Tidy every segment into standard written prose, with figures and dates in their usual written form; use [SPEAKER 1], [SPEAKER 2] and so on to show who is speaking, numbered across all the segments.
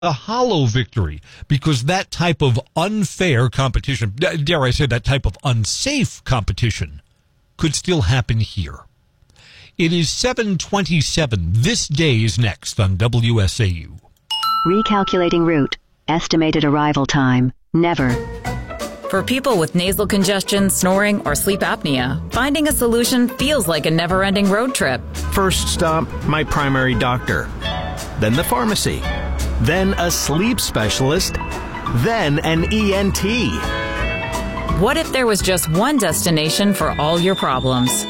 [SPEAKER 1] a hollow victory, because that type of unfair competition, dare I say that type of unsafe competition, could still happen here. It is 7:27. This day is next on WSAU.
[SPEAKER 2] Recalculating route. Estimated arrival time. Never.
[SPEAKER 3] For people with nasal congestion, snoring, or sleep apnea, finding a solution feels like a never-ending road trip.
[SPEAKER 4] First stop, my primary doctor. Then the pharmacy. Then a sleep specialist. Then an ENT.
[SPEAKER 3] What if there was just one destination for all your problems?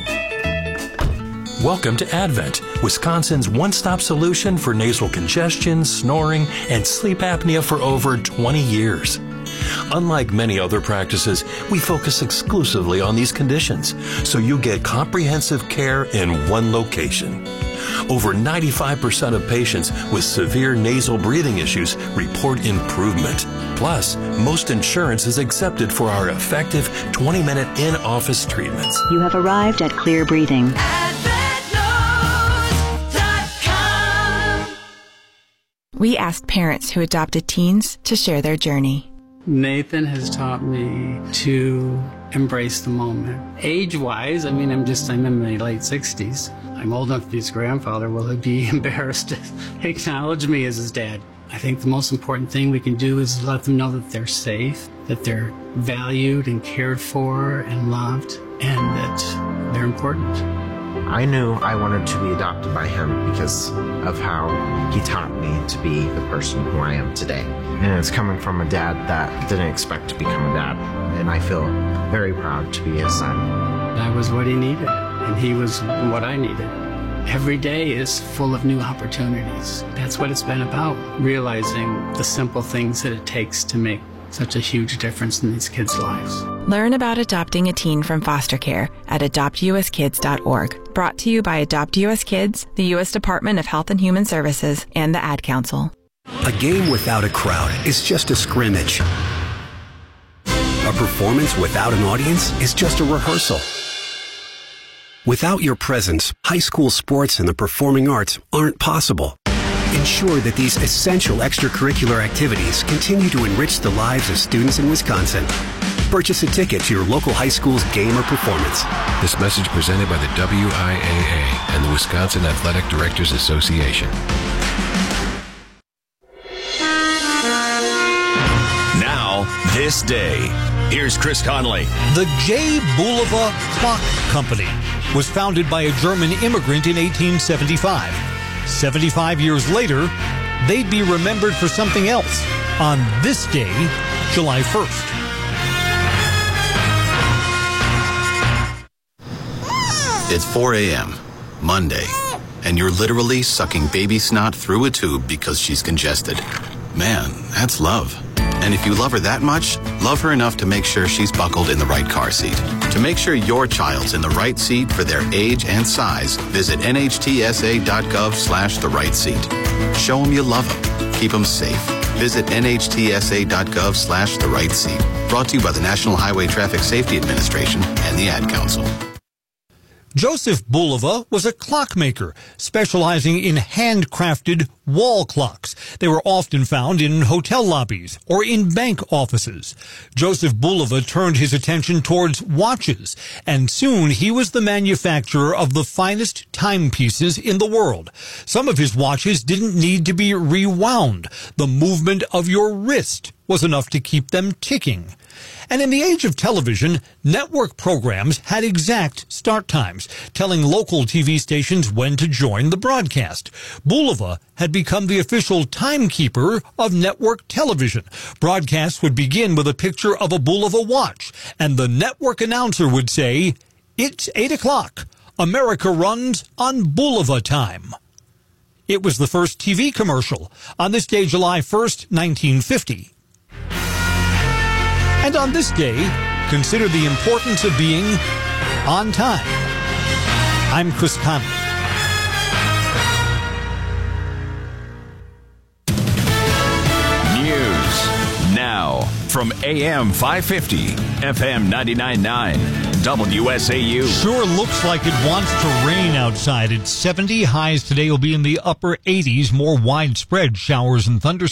[SPEAKER 5] Welcome to Advent, Wisconsin's one-stop solution for nasal congestion, snoring, and sleep apnea for over 20 years. Unlike many other practices, we focus exclusively on these conditions, so you get comprehensive care in one location. Over 95% of patients with severe nasal breathing issues report improvement. Plus, most insurance is accepted for our effective 20-minute in-office treatments.
[SPEAKER 2] You have arrived at Clear Breathing.
[SPEAKER 6] We asked parents who adopted teens to share their journey.
[SPEAKER 7] Nathan has taught me to embrace the moment. Age-wise, I'm in my late 60s. I'm old enough to be his grandfather. Will he be embarrassed to acknowledge me as his dad? I think the most important thing we can do is let them know that they're safe, that they're valued and cared for and loved, and that they're important.
[SPEAKER 8] I knew I wanted to be adopted by him because of how he taught me to be the person who I am today. And it's coming from a dad that didn't expect to become a dad. And I feel very proud to be his son.
[SPEAKER 7] I was what he needed, and he was what I needed. Every day is full of new opportunities. That's what it's been about, realizing the simple things that it takes to make such a huge difference in these kids' lives.
[SPEAKER 6] Learn about adopting a teen from foster care at adoptuskids.org. Brought to you by Adopt US Kids, the U.S. Department of Health and Human Services, and the Ad Council.
[SPEAKER 9] A game without a crowd is just a scrimmage. A performance without an audience is just a rehearsal. Without your presence, high school sports and the performing arts aren't possible. Ensure that these essential extracurricular activities continue to enrich the lives of students in Wisconsin. Purchase a ticket to your local high school's game or performance.
[SPEAKER 10] This message presented by the WIAA and the Wisconsin Athletic Directors Association.
[SPEAKER 11] Now, this day. Here's Chris Conley.
[SPEAKER 1] The J. Bulova Clock Company was founded by a German immigrant in 1875. 75 years later, they'd be remembered for something else on this day, July 1st.
[SPEAKER 12] It's 4 a.m., Monday, and you're literally sucking baby snot through a tube because she's congested. Man, that's love. And if you love her that much, love her enough to make sure she's buckled in the right car seat. To make sure your child's in the right seat for their age and size, visit nhtsa.gov/the right seat. Show them you love them. Keep them safe. Visit nhtsa.gov/the right seat. Brought to you by the National Highway Traffic Safety Administration and the Ad Council.
[SPEAKER 1] Joseph Bulova was a clockmaker, specializing in handcrafted wall clocks. They were often found in hotel lobbies or in bank offices. Joseph Bulova turned his attention towards watches, and soon he was the manufacturer of the finest timepieces in the world. Some of his watches didn't need to be rewound. The movement of your wrist was enough to keep them ticking. And in the age of television, network programs had exact start times, telling local TV stations when to join the broadcast. Bulova had become the official timekeeper of network television. Broadcasts would begin with a picture of a Bulova watch, and the network announcer would say, "It's 8 o'clock. America runs on Bulova time." It was the first TV commercial on this day, July 1st, 1950. And on this day, consider the importance of being on time. I'm Chris Conley.
[SPEAKER 11] News now from AM 550, FM 99.9, WSAU.
[SPEAKER 1] Sure looks like it wants to rain outside. It's 70. Highs today will be in the upper 80s. More widespread showers and thunderstorms